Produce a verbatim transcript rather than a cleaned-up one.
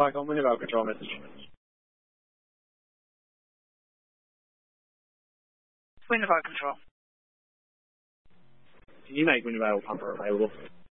Pike on Winnebago control message. Winnebago control. Can you make Winnebago pumper available?